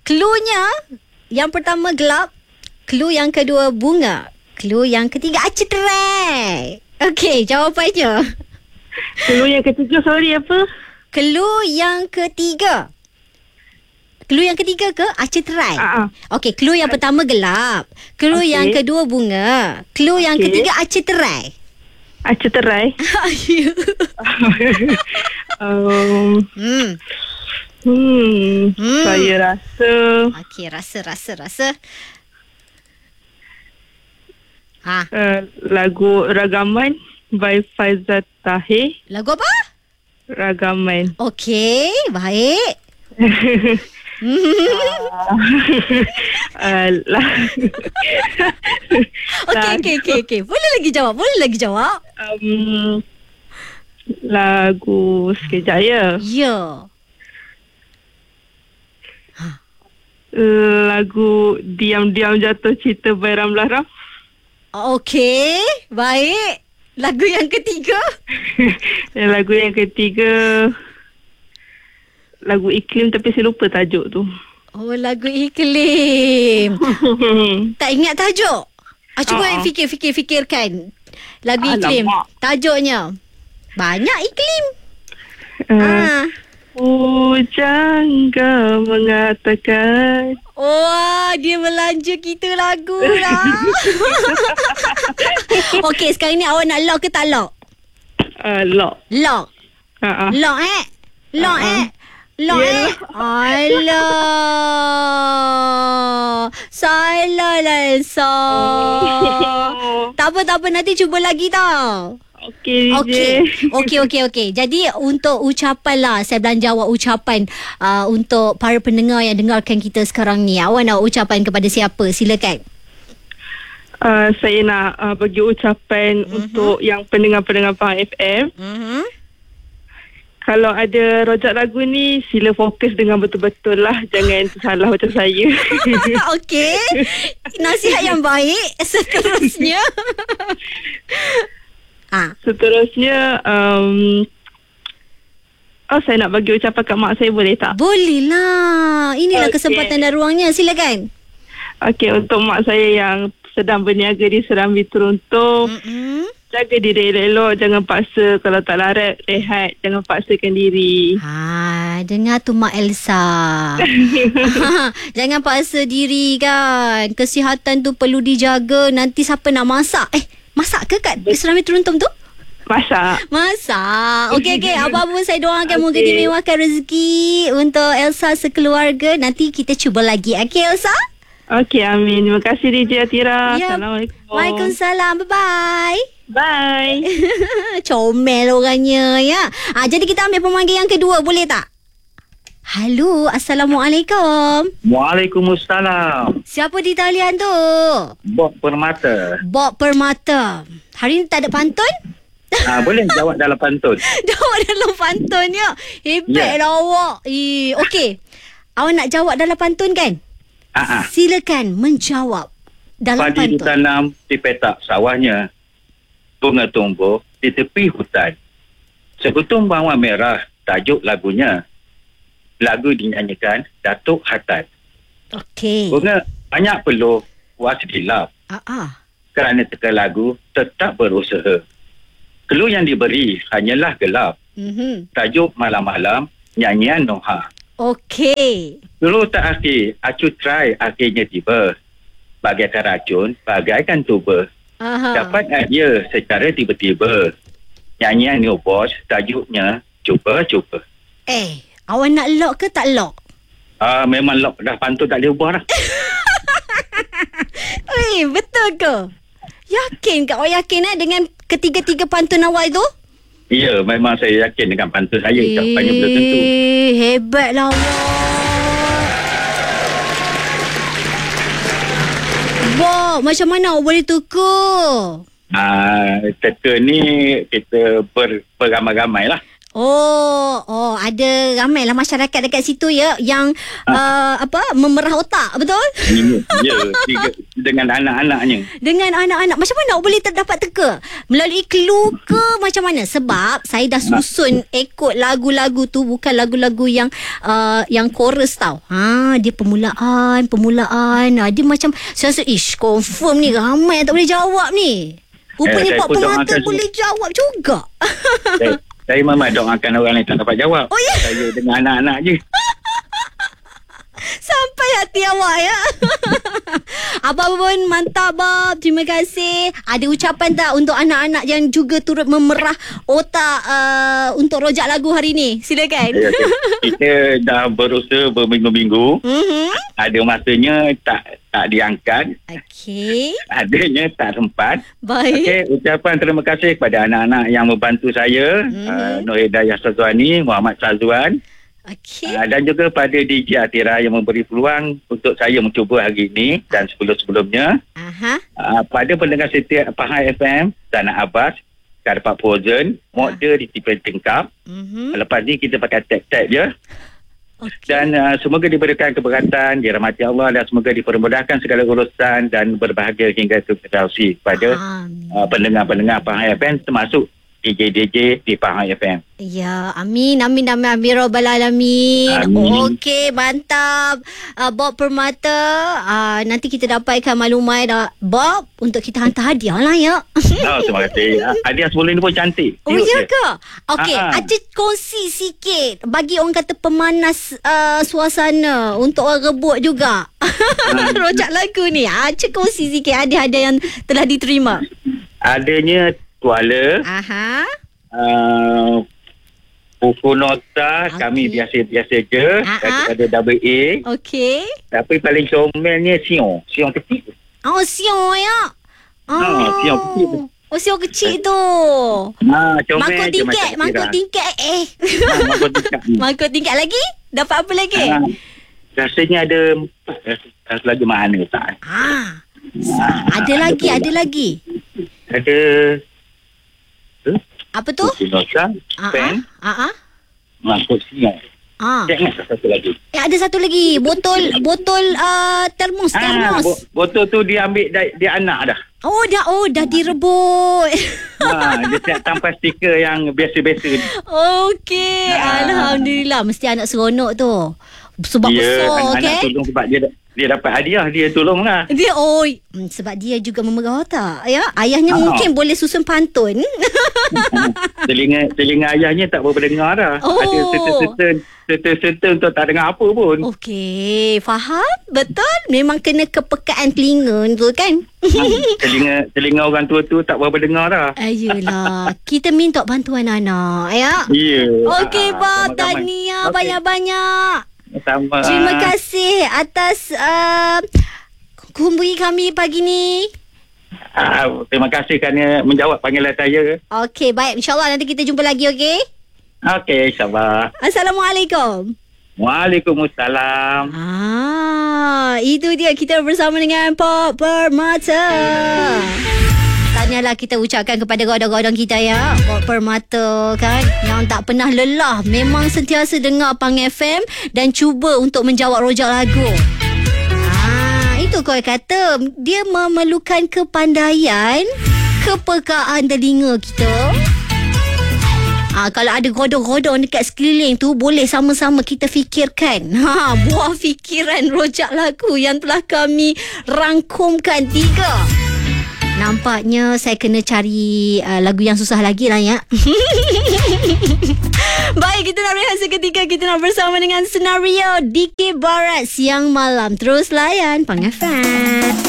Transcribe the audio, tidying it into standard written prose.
Cluenya yang pertama gelap, clue yang kedua bunga, clue yang ketiga cerai. Okey, jawapannya. Clue yang ketiga, sorry apa? Clue yang ketiga. Clue yang ketiga ke cerai? Okey, clue yang pertama gelap, clue yang kedua bunga, clue yang ketiga cerai. Cerai. Saya rasa. Okey, rasa. Lagu Ragaman by Faizat Tahir. Lagu apa? Ragaman. Okey, baik. Okey. Boleh lagi jawab. Lagu sekejap ya. Ya. Lagu Diam-Diam Jatuh Cinta by Ramlah Ram. Okey, baik. Lagu yang ketiga? Lagu yang ketiga, lagu Iklim, tapi saya lupa tajuk tu. Oh, lagu Iklim. Tak ingat tajuk? Cuba fikirkan. Lagu Iklim. Tajuknya. Banyak Iklim. Jangan mengatakan. Wah, dia belanja kita lagu lah. Okey, sekarang ni awak nak lock ke tak lock? Lock. Lock. Lock Lock Lock Alah. Salah lah Elsa. Tak apa, nanti cuba lagi tau. Okey. Jadi untuk ucapan lah, saya belanja awak ucapan untuk para pendengar yang dengarkan kita sekarang ni. Awak nak ucapan kepada siapa? Silakan. Saya nak bagi ucapan untuk yang pendengar-pendengar Pahang FM. Kalau ada rojak lagu ni, sila fokus dengan betul-betul lah. Jangan tersalah macam saya. Okey. Nasihat yang baik. Seterusnya. Seterusnya, saya nak bagi ucapan kat mak saya, boleh tak? Boleh lah. Inilah kesempatan dan ruangnya. Silakan. Okey, untuk mak saya yang sedang berniaga di Serambi Teruntung, jaga diri elok, jangan paksa. Kalau tak larat, rehat. Jangan paksakan diri. Dengar tu Mak Elsa. Jangan paksa diri kan. Kesihatan tu perlu dijaga. Nanti siapa nak masak? Masak ke kat Serambi Teruntung tu? Masak. Okey. Apa-apa saya doakan moga dimewahkan rezeki untuk Elsa sekeluarga. Nanti kita cuba lagi. Okey Elsa? Okey, amin. Terima kasih DJ Atira. Assalamualaikum. Waalaikumsalam. Bye-bye. Bye. Comel orangnya ya. Jadi kita ambil pemanggil yang kedua, boleh tak? Halo, Assalamualaikum. Waalaikumsalam. Siapa di talian tu? Bob Permata. Hari ni tak ada pantun? Boleh jawab dalam pantun. Jawab dalam pantun ya. Hebatlah awak. Okey. Awak nak jawab dalam pantun kan? Silakan menjawab dalam pantun. Padi ditanam di petak sawahnya. Bunga tumbuh di tepi hutan. Sekutung bawang merah, tajuk lagunya. Lagu dinyanyikan Datuk Hatan. Okey. Bunga banyak peluh, puas dilap. Kerana teka lagu tetap berusaha. Clue yang diberi hanyalah gelap. Tajuk malam-malam, nyanyian Noha. Okey. Clue tak akhir, acu try akhirnya tiba. Bagaikan racun, bagaikan tuba. Dapat idea secara tiba-tiba. Nyanyian New Boss, tajuknya Cuba-Cuba. Awak nak lock ke tak lock? Memang lock dah, pantun tak boleh ubah dah. Betul ke? Yakin ke? Awak yakin dengan ketiga-tiga pantun awal tu? Ya, memang saya yakin dengan pantun saya. Ucapannya belum tentu. Hebatlah awak. Bob, macam mana awak boleh tukar? Teka ni kita beramai-ramai lah. Oh, ada ramailah masyarakat dekat situ ya yang memerah otak, betul? Ya, dengan anak-anaknya. Dengan anak-anak. Macam mana boleh terdapat teka? Melalui clue ke macam mana? Sebab saya dah susun ikut lagu-lagu tu, bukan lagu-lagu yang chorus tau. Dia permulaan. Dia macam saya rasa confirm ni ramai tak boleh jawab ni. Rupanya Pak Permata boleh jawab juga. Saya memang doakan orang lain tak dapat jawab. Oh, ya? Saya dengan anak-anak je. Sampai hati awak ya. Abang pun mantap, Bob. Terima kasih. Ada ucapan tak untuk anak-anak yang juga turut memerah otak untuk rojak lagu hari ni? Silakan. Ya, kita dah berusaha berminggu-minggu. Ada masanya tak diangkat. Okey. Adanya tak sempat. Baik. Okey, ucapan terima kasih kepada anak-anak yang membantu saya. Nur Hidayah Sazwani, Muhammad Sazwan. Okey. Dan juga pada DJ Atira yang memberi peluang untuk saya mencuba hari ini dan sebelum-sebelumnya. Pada pendengar setia Pahang FM, Sana Abbas, Karpak Frozen, Mokda di Tipen Tengkap. Lepas ni kita pakai tag-tag je. Okay. Dan semoga diberikan keberkatan, dirahmati Allah dan semoga dipermudahkan segala urusan dan berbahagia hingga ke generasi kepada pendengar-pendengar Pahang FM termasuk DJ di Pahang FM. Ya, amin Rabbal Alamin. Okey, mantap. Bob Permata, nanti kita dapatkan maklumat Bob untuk kita hantar hadiah lah ya. Terima kasih. Hadiah sebelum ni pun cantik. Oh, ya ke? Okey, Acik kongsi sikit bagi orang kata pemanas suasana untuk orang rebut juga. Rojak lagu ni. Acik kongsi sikit hadiah-hadiah yang telah diterima. Adanya Kuala, buku nota kami biasa-biasa je daripada AA. Okey. Tapi paling comelnya siong kecil. Oh, siong ya. Siong kecil. Oh, siong kecil tu. Comel je macam mangkuk tingkat. Mangkuk tingkat lagi? Dapat apa lagi? Rasanya ada lagi mana tak? Ada lagi. Ada apa tu? Nota, pen, mangkuk siang. Jangan satu lagi. Ada satu lagi. Botol termos. Botol tu dia ambil dia anak dah. Dah direbut. Dia siap tanpa stiker yang biasa-biasa. Okey. Alhamdulillah. Mesti anak seronok tu. Sebab besar, anak tolong sebab dia dapat hadiah, dia tolong lah. Sebab dia juga memegang otak ya. Ayahnya mungkin boleh susun pantun. Telinga ayahnya tak berapa dengar dah. Ada serta untuk tak dengar apa pun. Okey, faham? Betul? Memang kena kepekaan telinga tu kan. Telinga orang tua tu tak berapa dengar dah. Ayolah, kita minta bantuan anak ya. Ya. Okey, Bob, tahniah banyak-banyak. Sama. Terima kasih atas hubungi kami pagi ni. Terima kasih kerana menjawab panggilan saya. Okey, baik. InsyaAllah nanti kita jumpa lagi, okey? Okey, insyaAllah. Assalamualaikum. Waalaikumsalam. Itu dia, kita bersama dengan Bob Permata. Tahniahlah kita ucapkan kepada godong-godong kita ya, Bob Permata kan, yang tak pernah lelah, memang sentiasa dengar Pang FM dan cuba untuk menjawab rojak lagu. Itu kau kata dia memerlukan kepandaian, kepekaan telinga kita. Kalau ada godong-godong dekat sekeliling tu, boleh sama-sama kita fikirkan buah fikiran rojak lagu yang telah kami rangkumkan 3. Nampaknya saya kena cari lagu yang susah lagi lah ya. Baik, kita nak rehat seketika. Kita nak bersama dengan Senario Dikir Barat siang malam. Terus layan Pang FM.